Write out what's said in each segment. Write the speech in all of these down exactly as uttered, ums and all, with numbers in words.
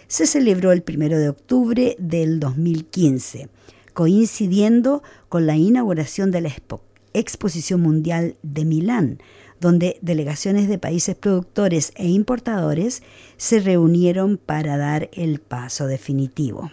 se celebró el primero de octubre del dos mil quince, coincidiendo con la inauguración de la Expo, Exposición Mundial de Milán, donde delegaciones de países productores e importadores se reunieron para dar el paso definitivo.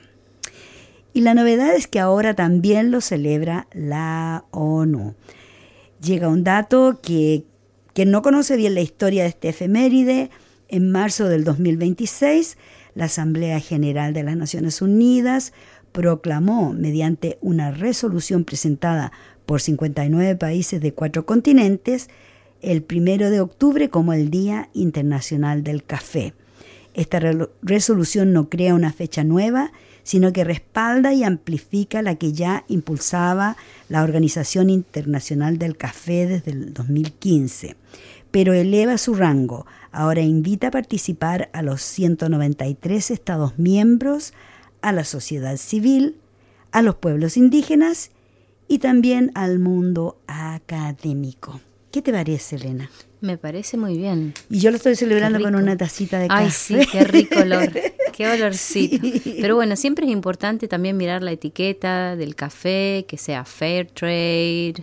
Y la novedad es que ahora también lo celebra la ONU. Llega un dato que quien no conoce bien la historia de este efeméride. En marzo del dos mil veintiséis, la Asamblea General de las Naciones Unidas proclamó, mediante una resolución presentada por cincuenta y nueve países de cuatro continentes, el primero de octubre como el Día Internacional del Café. Esta re- resolución no crea una fecha nueva, sino que respalda y amplifica la que ya impulsaba la Organización Internacional del Café desde el dos mil quince, pero eleva su rango. Ahora invita a participar a los ciento noventa y tres Estados miembros, a la sociedad civil, a los pueblos indígenas y también al mundo académico. ¿Qué te parece, Elena? Me parece muy bien. Y yo lo estoy celebrando con una tacita de café. Ay, sí, qué rico olor, qué olorcito. Sí. Pero bueno, siempre es importante también mirar la etiqueta del café, que sea fair trade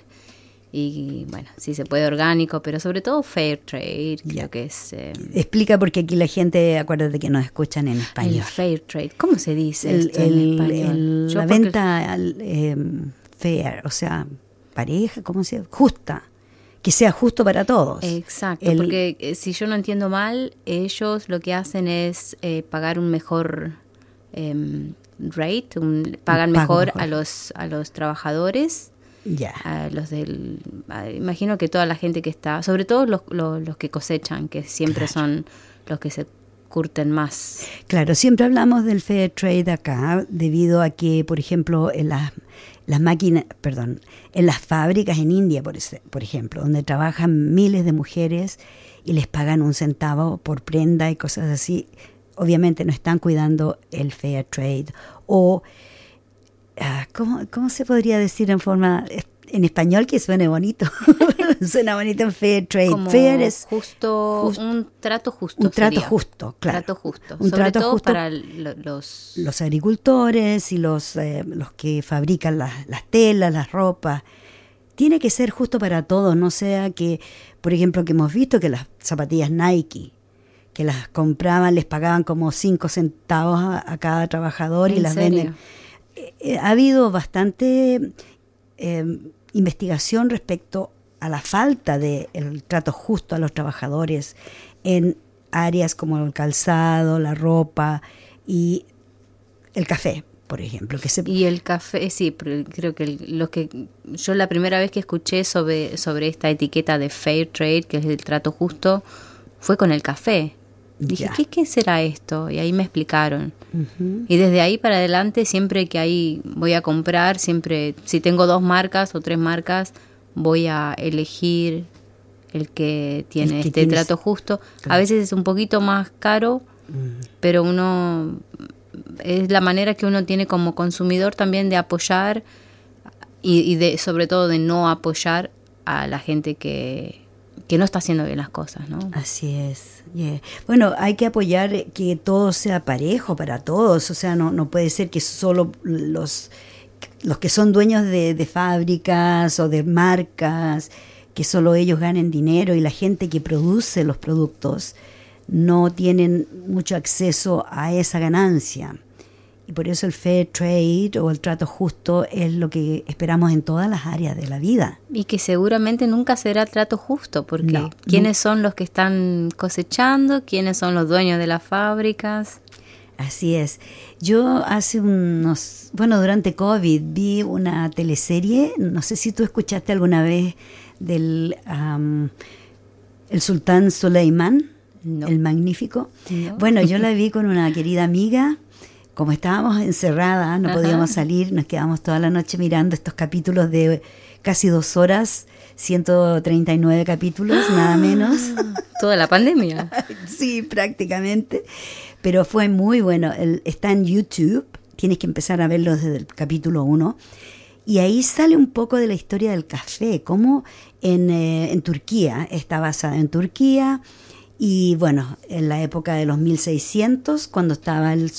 y, bueno, si se puede orgánico, pero sobre todo fair trade, creo ya. que es... Eh, Explica, porque aquí la gente, acuérdate que nos escuchan en español. El fair trade, ¿cómo se dice el, esto el, en español? El, la porque... venta eh, fair, o sea, pareja, ¿cómo se llama? Justa. Que sea justo para todos. Exacto, el, porque eh, si yo no entiendo mal, ellos lo que hacen es eh, pagar un mejor eh, rate, un, pagan mejor, mejor a los a los trabajadores, ya, a los del, a, imagino que toda la gente que está, sobre todo los los, los que cosechan, que siempre claro. son los que se curten más. Claro, siempre hablamos del fair trade acá, debido a que, por ejemplo, en las las máquinas, perdón, en las fábricas en India, por, ese, por ejemplo, donde trabajan miles de mujeres y les pagan un centavo por prenda y cosas así, obviamente no están cuidando el fair trade. O, uh, ¿cómo, ¿cómo se podría decir en forma, en español que suene bonito? Suena bonito en fair trade. Como fair es justo, just, un trato justo. Un trato sería. justo, claro. Trato justo. Un Sobre trato todo justo para los... los agricultores y los, eh, los que fabrican las, las telas, las ropas. Tiene que ser justo para todos, no sea que, por ejemplo, que hemos visto que las zapatillas Nike, que las compraban, les pagaban como cinco centavos a, a cada trabajador y las serio? venden. Eh, ha habido bastante eh, investigación respecto a la falta de el trato justo a los trabajadores en áreas como el calzado, la ropa y el café, por ejemplo. Que se... Y el café, sí, creo que lo que yo la primera vez que escuché sobre, sobre esta etiqueta de fair trade, que es el trato justo, fue con el café. Dije, ¿qué, ¿qué será esto? Y ahí me explicaron. Uh-huh. Y desde ahí para adelante, siempre que ahí voy a comprar, siempre, si tengo dos marcas o tres marcas, voy a elegir el que tiene el que este tienes... trato justo. Claro. A veces es un poquito más caro, uh-huh. pero uno es la manera que uno tiene como consumidor también de apoyar y, y de sobre todo de no apoyar a la gente que, que no está haciendo bien las cosas, ¿no? Así es. Yeah. Bueno, hay que apoyar que todo sea parejo para todos, o sea, no, no puede ser que solo los... los que son dueños de, de fábricas o de marcas, que solo ellos ganen dinero y la gente que produce los productos no tienen mucho acceso a esa ganancia. Y por eso el fair trade o el trato justo es lo que esperamos en todas las áreas de la vida. Y que seguramente nunca será trato justo, porque no, ¿quiénes no. son los que están cosechando? ¿Quiénes son los dueños de las fábricas? Así es. Yo hace unos, bueno, durante COVID vi una teleserie, no sé si tú escuchaste alguna vez del um, el Sultán Suleimán, no. el Magnífico. No. Bueno, yo la vi con una querida amiga, como estábamos encerradas, no Ajá. podíamos salir, nos quedamos toda la noche mirando estos capítulos de casi dos horas, ciento treinta y nueve capítulos, nada menos. Toda la pandemia. Sí, prácticamente. Pero fue muy bueno. El, está en YouTube, tienes que empezar a verlo desde el capítulo uno. Y ahí sale un poco de la historia del café, como en, eh, en Turquía, está basada en Turquía. Y bueno, en la época de los mil seiscientos, cuando estaba el